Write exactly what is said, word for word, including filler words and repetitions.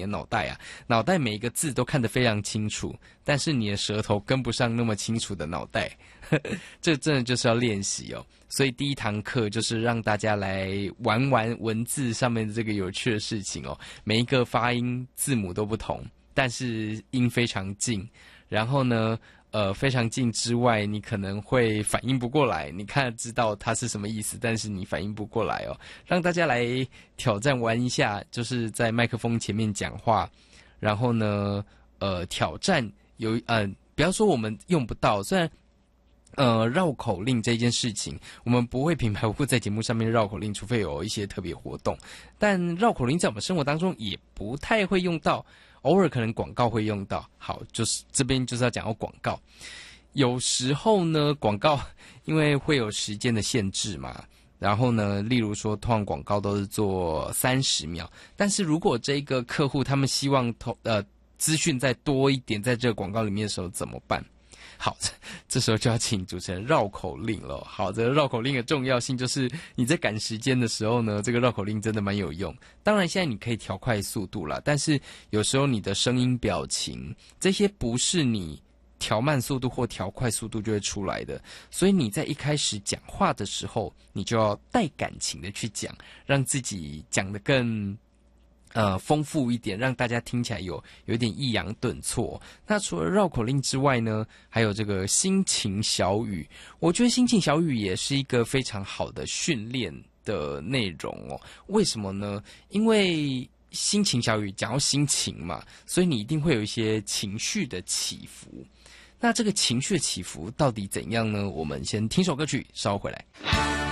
的脑袋啊，脑袋每一个字都看得非常清楚，但是你的舌头跟不上那么清楚的脑袋，这真的就是要练习哦。所以第一堂课就是让大家来玩玩文字上面的这个有趣的事情哦。每一个发音字母都不同，但是音非常近，然后呢呃，非常近之外，你可能会反应不过来。你看知道它是什么意思，但是你反应不过来哦。让大家来挑战玩一下，就是在麦克风前面讲话，然后呢，呃，挑战有呃，不要说我们用不到，虽然呃绕口令这件事情，我们不会平白无故在节目上面绕口令，除非有一些特别活动。但绕口令在我们生活当中也不太会用到。偶尔可能广告会用到，好，就是这边就是要讲到广告。有时候呢，广告因为会有时间的限制嘛，然后呢，例如说，通常广告都是做三十秒，但是如果这个客户他们希望投呃资讯再多一点，在这个广告里面的时候怎么办？好，这时候就要请主持人绕口令了。好，这个绕口令的重要性就是你在赶时间的时候呢，这个绕口令真的蛮有用。当然，现在你可以调快速度啦，但是有时候你的声音、表情这些不是你调慢速度或调快速度就会出来的，所以你在一开始讲话的时候，你就要带感情的去讲，让自己讲得更。呃，丰富一点，让大家听起来有有点抑扬顿挫。那除了绕口令之外呢，还有这个心情小语。我觉得心情小语也是一个非常好的训练的内容哦。为什么呢？因为心情小语讲到心情嘛，所以你一定会有一些情绪的起伏。那这个情绪的起伏到底怎样呢？我们先听首歌曲，稍后回来。